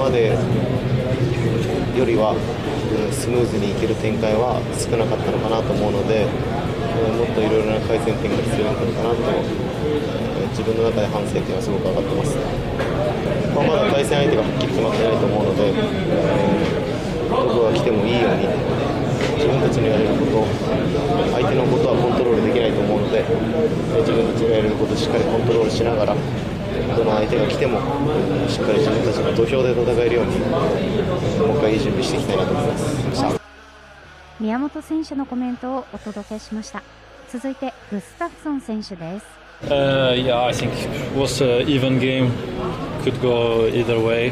までよりはスムーズにいける展開は少なかったのかなと思うので、もっといろいろな改善点が必要なのかなと、自分の中で反省点はすごく上がってます。まだ対戦相手がはっきり決まってないと思うので、どこが来てもいいように自分たちのやれること、相手のことはコントロールできないと思うので、自分たちがやれることをしっかりコントロールしながら、どの相手が来てもしっかり自分たちが土俵で戦えるように、もう一回いい準備していきたいなと思います。 宮本選手のコメントをお届けしました。続いてグスタフソン選手です。 Yeah, I think it was an even game. Could go either way.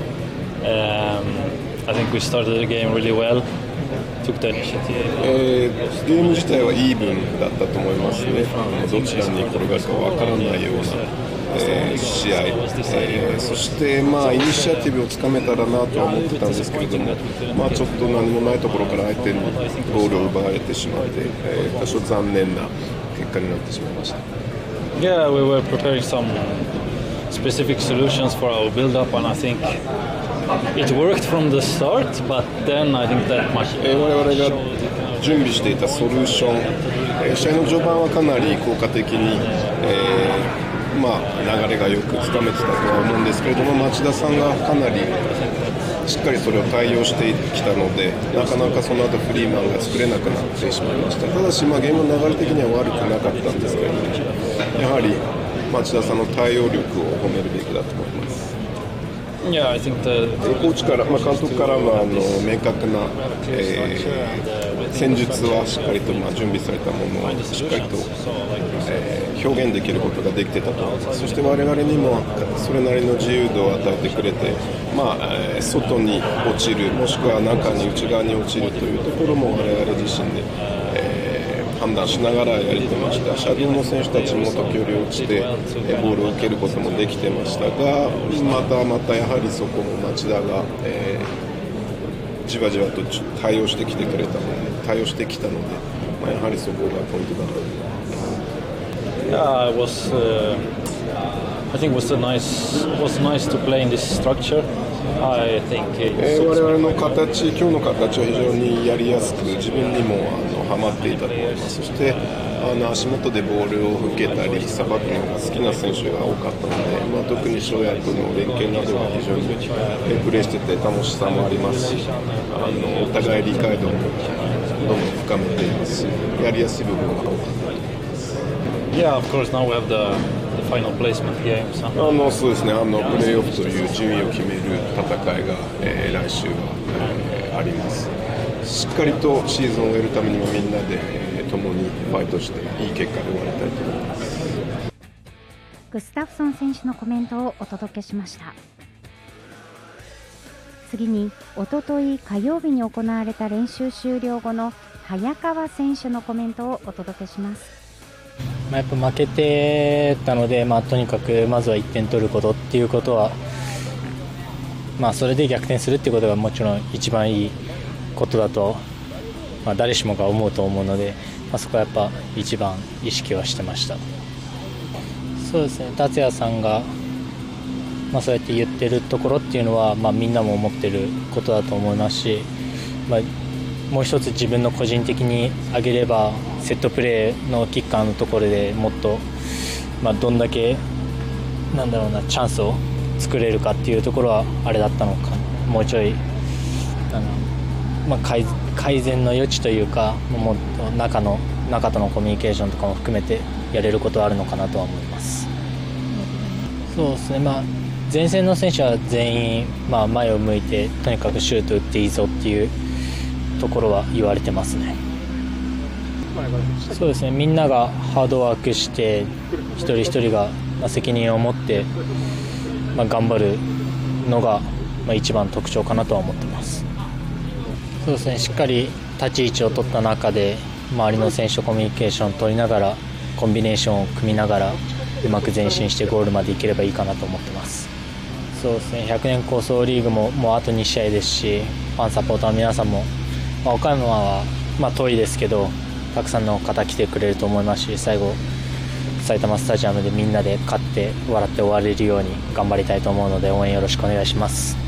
I think we started the game really well. Took the initiative. ゲーム自体はイーブンだったと思いますね。どちらに転がるかわからないような、試合、そして、イニシアティブをつかめたらなとは思ってたんですけれども、ちょっと何もないところから相手にボールを奪われてしまって、多少残念な結果になってしまいました。 Yeah, we were preparing some specific solutions for our build-up, and I think it worked from the start, but then I think that much. 我々が準備していたソリューション、試合の序盤はかなり効果的に、流れがよくつかめてたとは思うんですけれども、町田さんがかなりしっかりそれを対応してきたので、なかなかその後フリーマンが作れなくなってしまいました。ただし、ゲームの流れ的には悪くなかったんですけれども、やはり町田さんの対応力を褒めるべきだと思います。 Yeah, I think コーチから、監督からは明確な、戦術はしっかりと準備されたものをしっかりと、表現できることができてたと思います。そして我々にもそれなりの自由度を与えてくれて、外に落ちる、もしくは中に内側に落ちるというところも我々自身で、判断しながらやれてました。シャドウの選手たちも時折落ちてボールを受けることもできてましたが、またやはりそこも町田が、じわじわと対応してきたので、やはりそこがポイントだと思います。 Yeah, I think it was nice to play in this structure. I think 我々の形、今日の形は非常にやりやすく、自分にもハマっていたと思います。そして足元でボールを受けたりさばくのが好きな選手が多かったので、特に翔也君の連携などは非常にプレーしてて楽しさもありますし、お互い理解度もどんどん深めていますし、やりやすい部分が多かったと思います。 Yeah, of course. Now we have the final placement game. そうですね。プレーオフという順位を決める戦いが、来週は、あります。しっかりとシーズンを終えるためにはみんなで、共にファイトしていい結果で終わりたいと思います。 グスタフソン選手のコメントをお届けしました。次におととい火曜日に行われた練習終了後の早川選手のコメントをお届けします。 やっぱ負けてたので、とにかくまずは1点取ることっていうことは、それで逆転するっていうことがもちろん一番いいことだと、誰しもが思うと思うので、そこはやっぱ一番意識はしてました。そうですね、達也さんが、そうやって言ってるところっていうのは、みんなも思ってることだと思いますし、もう一つ自分の個人的に挙げればセットプレーのキッカーのところでもっと、どんだけチャンスを作れるかっていうところはあれだったのか、もうちょい改善の余地というか、もっと中とのコミュニケーションとかも含めてやれることはあるのかなとは思います。そうですね、前線の選手は全員、前を向いてとにかくシュート打っていいぞっていうところは言われてますね。そうですね、みんながハードワークして一人一人が責任を持って、頑張るのが一番特徴かなとは思ってます。そうですね、しっかり立ち位置を取った中で周りの選手とコミュニケーションを取りながらコンビネーションを組みながらうまく前進してゴールまでいければいいかなと思ってます。そうですね、100年構想リーグももうあと2試合ですし、ファンサポーターの皆さんも、岡山は遠いですけどたくさんの方来てくれると思いますし、最後埼玉スタジアムでみんなで勝って笑って終われるように頑張りたいと思うので応援よろしくお願いします。